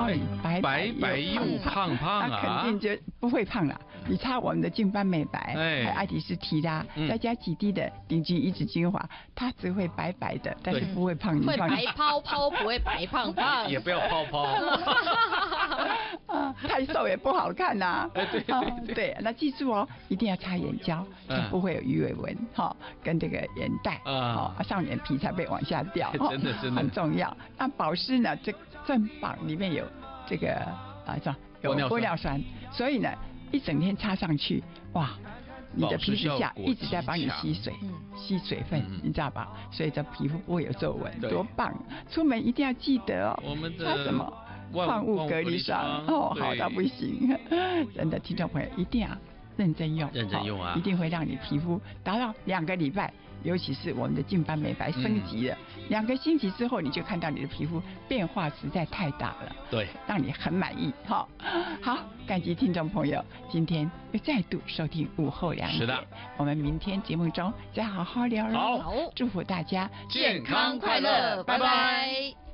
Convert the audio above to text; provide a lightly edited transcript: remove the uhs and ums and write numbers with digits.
到你白白又胖胖那肯定就不会胖了。你擦我们的净斑美白，还有爱迪斯提拉，再加几滴的顶级移植精华，它只会白白的，但是不会胖。 会白泡泡，不会白胖胖。 也不要泡泡。 太瘦也不好看呐。对，那记住哦，一定要擦眼胶，才不会有鱼尾纹跟这个眼袋上眼皮才被往下掉。 真的很重要。那保湿呢，这正榜里面有这个有玻尿酸，所以呢一整天擦上去，哇，你的皮脂下一直在帮你吸水，吸水分，你知道吧？所以这皮肤不会有皱纹，多棒！出门一定要记得哦。 我们擦什么？矿物隔离霜好到不行。真的，听众朋友一定要认真用，一定会让你皮肤达到2个礼拜。尤其是我们的净斑美白升级了，2个星期之后，你就看到你的皮肤变化实在太大了， 对， 让你很满意。好，感激听众朋友今天又再度收听午后2点， 是的， 我们明天节目中再好好聊喽。 好， 祝福大家健康快乐，拜拜。